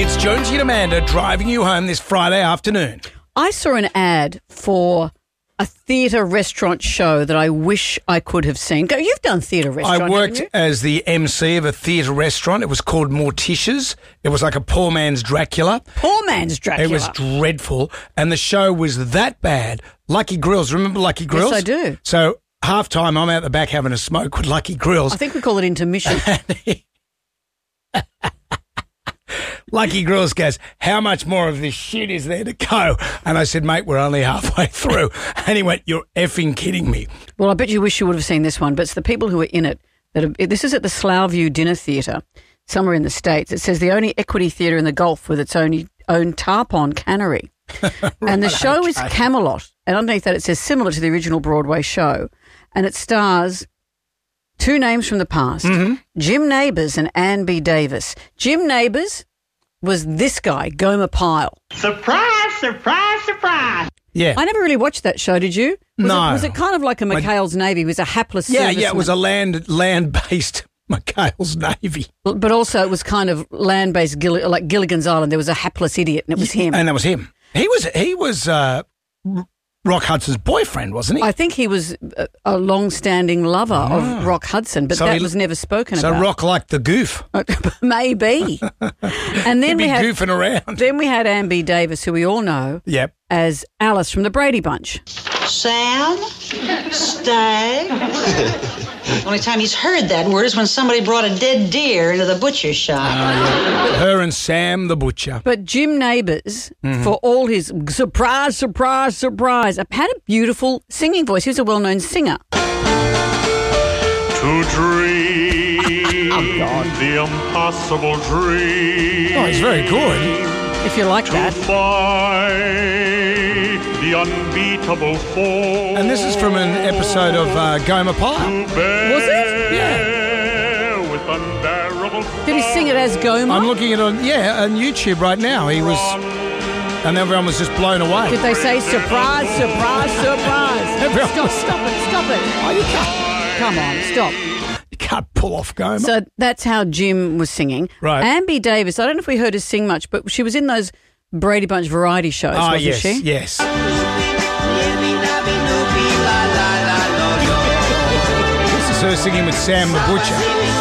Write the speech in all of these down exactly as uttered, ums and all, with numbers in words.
It's Jonesy and Amanda driving you home this Friday afternoon. I saw an ad for a theatre restaurant show that I wish I could have seen. Go, you've done theatre restaurant, I worked haven't you? as the M C of a theatre restaurant. It was called Morticia's. It was like a poor man's Dracula. Poor man's Dracula. It was dreadful, and the show was that bad. Lucky Grills, remember Lucky Grills? Yes, I do. So half time, I'm out the back having a smoke with Lucky Grills. I think we call it intermission. Lucky Grills goes, how much more of this shit is there to go? And I said, mate, we're only halfway through. And he went, you're effing kidding me. Well, I bet you wish you would have seen this one, but it's the people who are in it. That are, this is at the Slough View Dinner Theatre, somewhere in the States. It says the only equity theatre in the Gulf with its own, own tarpon cannery. Right, and the show okay. is Camelot. And underneath that it says similar to the original Broadway show. And it stars two names from the past, Mm-hmm. Jim Nabors and Ann B. Davis. Jim Nabors was this guy, Gomer Pyle. Surprise, surprise, surprise. Yeah. I never really watched that show, did you? Was No. It, was it kind of like a McHale's Navy? It was a hapless Yeah, serviceman. yeah, it was a land, land-based McHale's Navy. But but also it was kind of land-based, Gill- like Gilligan's Island. There was a hapless idiot and it was him. And that was him. He was, he was uh, Rock Hudson's boyfriend, wasn't he? I think he was a, a long-standing lover of Rock Hudson, but So that he- was never spoken so about. Rock liked the goof. Maybe. And then He'd be we had goofing around. then we had Ann B. Davis, who we all know Yep. as Alice from the Brady Bunch. Sam, stay. Only time he's heard that word is when somebody brought a dead deer into the butcher's shop. Her and Sam the Butcher. But Jim Nabors, Mm-hmm. for all his surprise, surprise, surprise, had a beautiful singing voice. He was a well-known singer. To dream Oh, the impossible dream. Oh, he's very good. If you like To that. fight the unbeatable force. And this is from an episode of uh, Gomer Pyle. Was it? Yeah. With unbearable Did he sing it as Gomer? I'm looking at it on, yeah, on YouTube right now. He was, and everyone was just blown away. Did they say surprise, surprise, surprise? Everyone Stop, was- stop it, stop it. Oh, you can't, Come on, stop. you can't pull off Gomer. So that's how Jim was singing. Right. Ann B. Davis, I don't know if we heard her sing much, but she was in those Brady Bunch variety shows, oh, wasn't yes, she? yes. This is her singing with Sam the Butcher.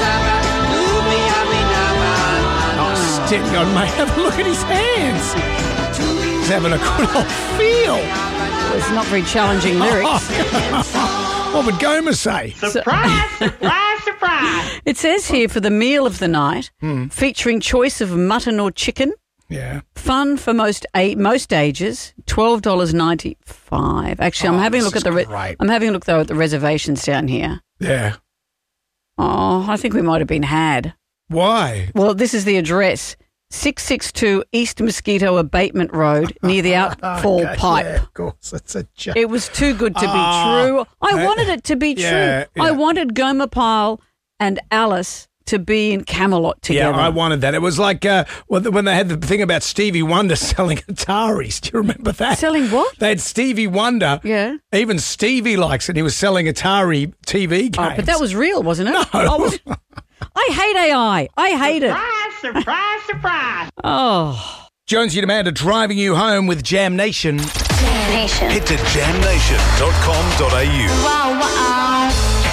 Oh, steady on, mate. Have a look at his hands. He's having a good old feel. It's not very challenging lyrics. What would Gomer say? Surprise, surprise, surprise. It says here for the meal of the night, Hmm. featuring choice of mutton or chicken, Yeah. fun for most a- most ages, twelve dollars ninety-five. Actually, I'm Oh, having a this look at the is re- great. I'm having a look though at the reservations down here. Yeah. Oh, I think we might have been had. Why? Well, this is the address. six sixty-two East Mosquito Abatement Road near the outfall Okay, pipe. Yeah, of course. That's a joke. It was too good to be Ah, true. I uh, wanted it to be true. yeah, I yeah. wanted Gomer Pyle and Alice to be in Camelot together. Yeah, I wanted that. It was like uh, when when they had the thing about Stevie Wonder selling Ataris. Do you remember that? Selling what? They had Stevie Wonder. Yeah. Even Stevie likes it. He was selling Atari T V games. Oh, but that was real, wasn't it? No. I, was, I hate A I. I hate it. Surprise, surprise, surprise. Oh. Jonesy and Amanda driving you home with Jam Nation. Jam Nation. Head to jam nation dot com dot a u. Wow, wow.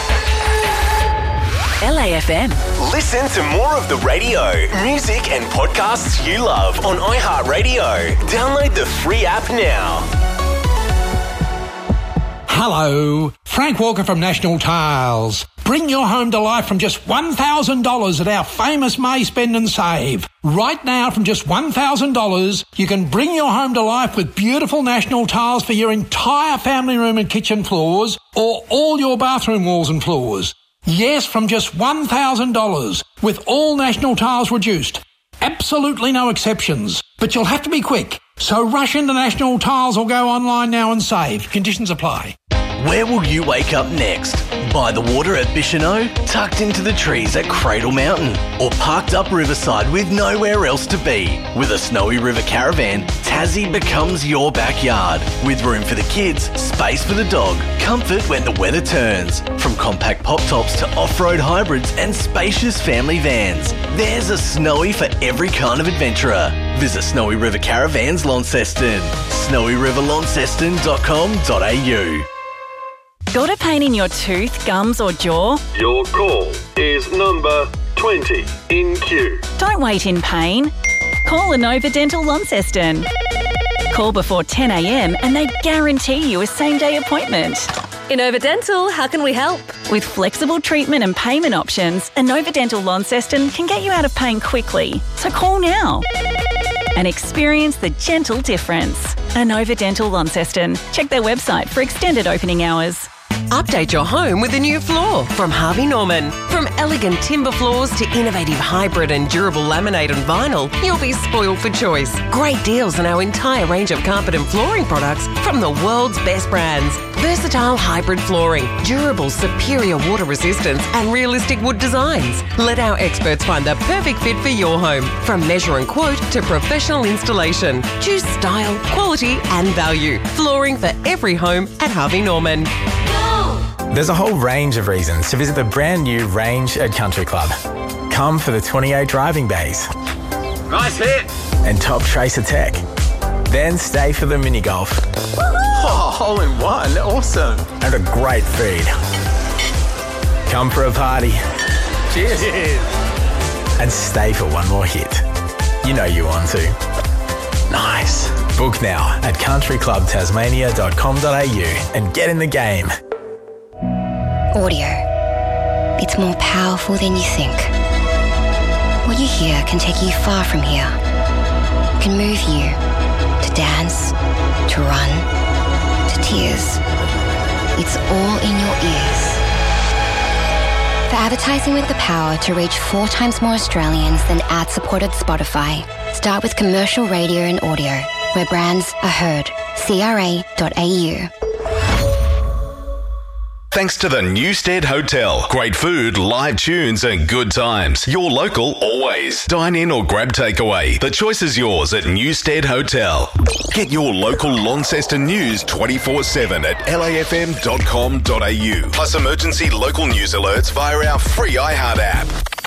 L A F M. Listen to more of the radio, music and podcasts you love on iHeartRadio. Download the free app now. Hello, Frank Walker from National Tiles. Bring your home to life from just one thousand dollars at our famous May Spend and Save. Right now, from just one thousand dollars, you can bring your home to life with beautiful National Tiles for your entire family room and kitchen floors or all your bathroom walls and floors. Yes, from just one thousand dollars, with all National Tiles reduced. Absolutely no exceptions. But you'll have to be quick. So rush into National Tiles or go online now and save. Conditions apply. Where will you wake up next? By the water at Bicheno? Tucked into the trees at Cradle Mountain? Or parked up riverside with nowhere else to be? With a Snowy River Caravan, Tassie becomes your backyard. With room for the kids, space for the dog, comfort when the weather turns. From compact pop tops to off-road hybrids and spacious family vans, there's a Snowy for every kind of adventurer. Visit Snowy River Caravans Launceston. snowy river launceston dot com dot a u. Got a pain in your tooth, gums or jaw? Your call is number twenty in queue. Don't wait in pain. Call Inova Dental Launceston. Call before ten a m and they guarantee you a same-day appointment. Inova Dental, how can we help? With flexible treatment and payment options, Inova Dental Launceston can get you out of pain quickly. So call now and experience the gentle difference. Inova Dental Launceston. Check their website for extended opening hours. Update your home with a new floor from Harvey Norman. From elegant timber floors to innovative hybrid and durable laminate and vinyl, you'll be spoiled for choice. Great deals on our entire range of carpet and flooring products from the world's best brands. Versatile hybrid flooring, durable superior water resistance and realistic wood designs. Let our experts find the perfect fit for your home. From measure and quote to professional installation. Choose style, quality and value. Flooring for every home at Harvey Norman. There's a whole range of reasons to visit the brand new range at Country Club. Come for the twenty-eight driving bays. Nice hit. And top tracer tech. Then stay for the mini golf. Oh, hole in one. Awesome. And a great feed. Come for a party. Cheers. Cheers. And stay for one more hit. You know you want to. Nice. Book now at country club tasmania dot com dot a u and get in the game. Audio. It's more powerful than you think. What you hear can take you far from here. It can move you to dance, to run, to tears. It's all in your ears. For advertising with the power to reach four times more Australians than ad-supported Spotify, start with commercial radio and audio, where brands are heard. c r a dot a u. Thanks to the Newstead Hotel. Great food, live tunes and good times. Your local always. Dine in or grab takeaway. The choice is yours at Newstead Hotel. Get your local Launceston news twenty-four seven at l a f m dot com dot a u. Plus emergency local news alerts via our free iHeart app.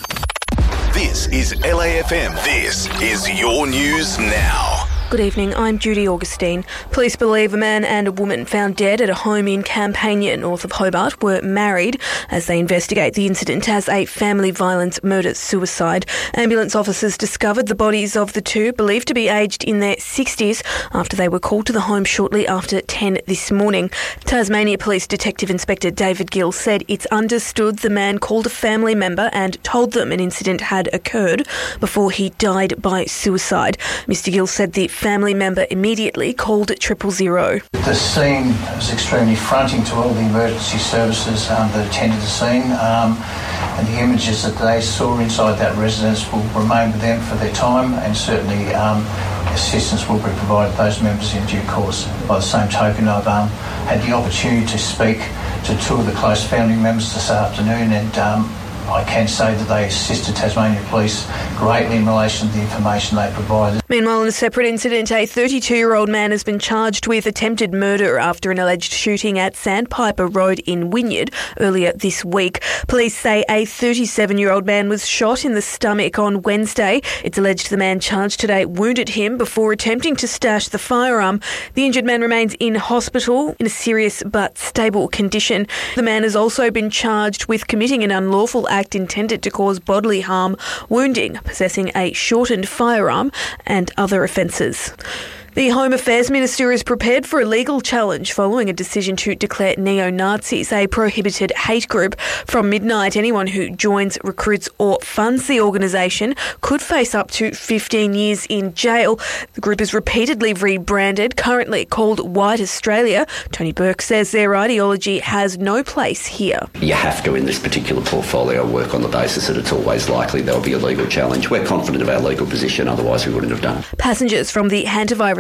This is L A F M. This is your news now. Good evening, I'm Judy Augustine. Police believe a man and a woman found dead at a home in Campania, north of Hobart, were married as they investigate the incident as a family violence murder-suicide. Ambulance officers discovered the bodies of the two, believed to be aged in their sixties, after they were called to the home shortly after ten this morning. Tasmania Police Detective Inspector David Gill said it's understood the man called a family member and told them an incident had occurred before he died by suicide. Mister Gill said the family member immediately called triple zero. The scene was extremely fronting to all the emergency services um, that attended the scene, um, and the images that they saw inside that residence will remain with them for their time, and certainly um, assistance will be provided to those members in due course. By the same token, I've um, had the opportunity to speak to two of the close family members this afternoon, and um, I can say that they assisted Tasmania Police greatly in relation to the information they provided. Meanwhile, in a separate incident, a thirty-two-year-old man has been charged with attempted murder after an alleged shooting at Sandpiper Road in Wynyard earlier this week. Police say a thirty-seven-year-old man was shot in the stomach on Wednesday. It's alleged the man charged today wounded him before attempting to stash the firearm. The injured man remains in hospital in a serious but stable condition. The man has also been charged with committing an unlawful act intended to cause bodily harm, wounding, possessing a shortened firearm and other offences. The Home Affairs Minister is prepared for a legal challenge following a decision to declare neo-Nazis a prohibited hate group. From midnight, anyone who joins, recruits or funds the organisation could face up to fifteen years in jail. The group is repeatedly rebranded, currently called White Australia. Tony Burke says their ideology has no place here. You have to, in this particular portfolio, work on the basis that it's always likely there will be a legal challenge. We're confident of our legal position, otherwise we wouldn't have done it. Passengers from the hantavirus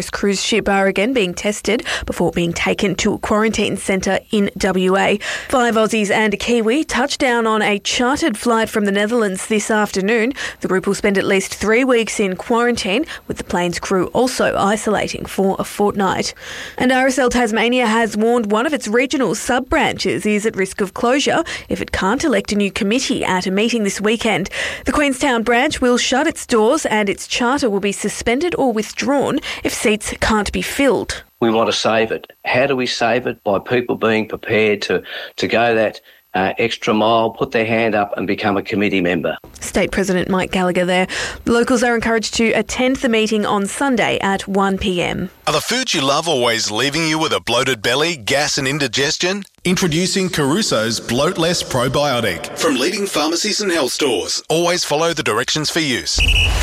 coronavirus cruise ship are again being tested before being taken to a quarantine centre in W A. Five Aussies and a Kiwi touched down on a chartered flight from the Netherlands this afternoon. The group will spend at least three weeks in quarantine, with the plane's crew also isolating for a fortnight. And R S L Tasmania has warned one of its regional sub-branches is at risk of closure if it can't elect a new committee at a meeting this weekend. The Queenstown branch will shut its doors and its charter will be suspended or withdrawn if seats can't be filled. We want to save it. How do we save it? By people being prepared to, to go that uh, extra mile, put their hand up and become a committee member. State President Mike Gallagher there. Locals are encouraged to attend the meeting on Sunday at one p m. Are the foods you love always leaving you with a bloated belly, gas and indigestion? Introducing Caruso's Bloat Less Probiotic from leading pharmacies and health stores. Always follow the directions for use.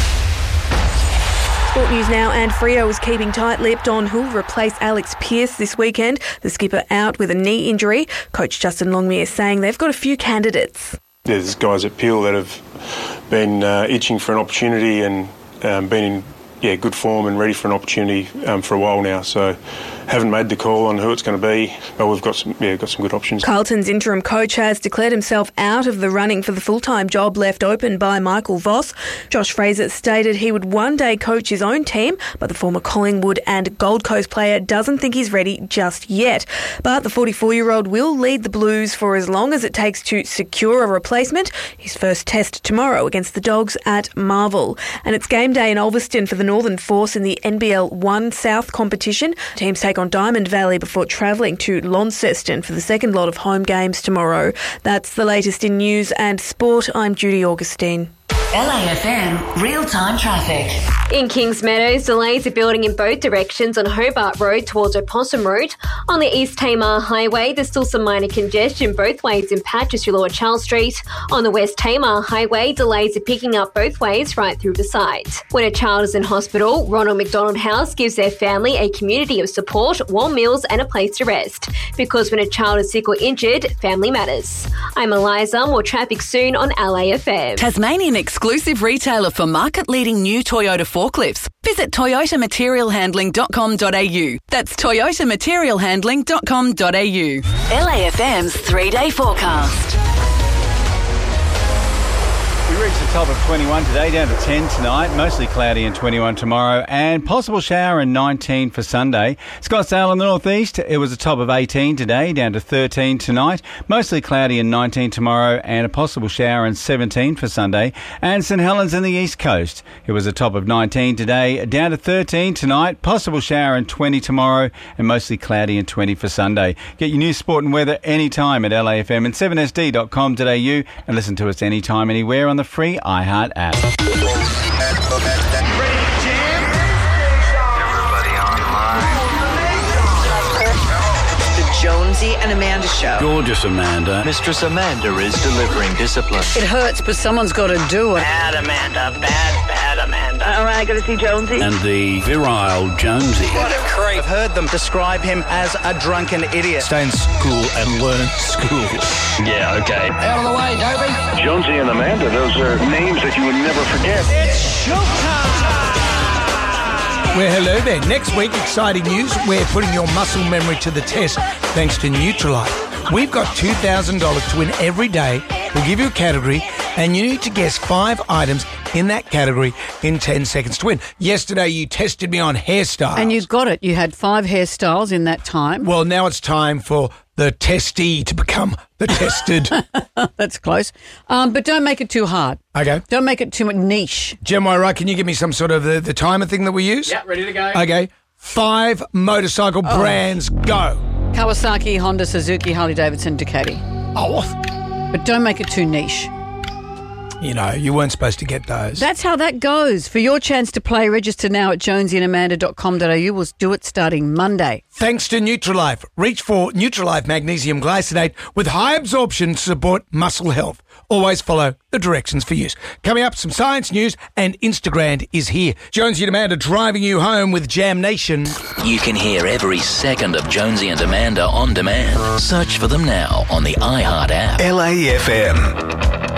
Sport news now, and Freo is keeping tight-lipped on who'll replace Alex Pearce this weekend. The skipper out with a knee injury. Coach Justin Longmire saying they've got a few candidates. There's guys at Peel that have been uh, itching for an opportunity and um, been in yeah, good form and ready for an opportunity um, for a while now. So haven't made the call on who it's going to be, but we've got some yeah got some good options. Carlton's interim coach has declared himself out of the running for the full-time job left open by Michael Voss. Josh Fraser stated he would one day coach his own team, but the former Collingwood and Gold Coast player doesn't think he's ready just yet. But the forty-four-year-old will lead the Blues for as long as it takes to secure a replacement. His first test tomorrow against the Dogs at Marvel. And it's game day in Ulverston for the Northern Force in the N B L one South competition. Teams take on Diamond Valley before travelling to Launceston for the second lot of home games tomorrow. That's the latest in news and sport. I'm Judy Augustine. L A F M real-time traffic. In Kings Meadows, delays are building in both directions on Hobart Road towards Opossum Road. On the East Tamar Highway, there's still some minor congestion both ways in patches through Lower Charles Street. On the West Tamar Highway, delays are picking up both ways right through the site. When a child is in hospital, Ronald McDonald House gives their family a community of support, warm meals and a place to rest. Because when a child is sick or injured, family matters. I'm Eliza, more traffic soon on L A F M. Tasmanian exclusive retailer for market-leading new Toyota forklifts. Visit toyota material handling dot com dot a u. That's toyota material handling dot com dot a u. L A F M's three-day forecast. We reached the top of twenty-one today, down to ten tonight, mostly cloudy and twenty-one tomorrow, and possible shower and nineteen for Sunday. Scottsdale in the northeast, it was a top of eighteen today, down to thirteen tonight, mostly cloudy and nineteen tomorrow, and a possible shower and seventeen for Sunday. And St Helens in the east coast, it was a top of nineteen today, down to thirteen tonight, possible shower and twenty tomorrow, and mostly cloudy and twenty for Sunday. Get your news, sport and weather anytime at L A F M and seven S D dot com dot a u, and listen to us anytime, anywhere on the free iHeart app. Jonesy and Amanda show. Gorgeous Amanda. Mistress Amanda is delivering discipline. It hurts, but someone's got to do it. Bad Amanda, bad, bad Amanda. All right, got to see Jonesy. And the virile Jonesy. What a creep. I've heard them describe him as a drunken idiot. Stay in school and learn school. Yeah, okay. Out of the way, Toby. Jonesy and Amanda, those are names that you would never forget. It's showtime. Well, hello there. Next week, exciting news. We're putting your muscle memory to the test thanks to Nutrilite. We've got two thousand dollars to win every day. We'll give you a category, and you need to guess five items in that category in ten seconds to win. Yesterday, you tested me on hairstyles. And you got it. You had five hairstyles in that time. Well, now it's time for the testee to become the tested. That's close. Um, but don't make it too hard. Okay. Don't make it too much niche. Jem, right, can you give me some sort of the, the timer thing that we use? Yeah, ready to go. Okay. Five motorcycle Oh. brands, go. Kawasaki, Honda, Suzuki, Harley-Davidson, Ducati. Oh. But don't make it too niche. You know, you weren't supposed to get those. That's how that goes. For your chance to play, register now at jonesy and amanda dot com dot a u. We'll do it starting Monday. Thanks to Nutrilife. Reach for Nutrilife Magnesium Glycinate with high absorption to support muscle health. Always follow the directions for use. Coming up, some science news, and Instagram is here. Jonesy and Amanda driving you home with Jam Nation. You can hear every second of Jonesy and Amanda on demand. Search for them now on the iHeart app. L A F M.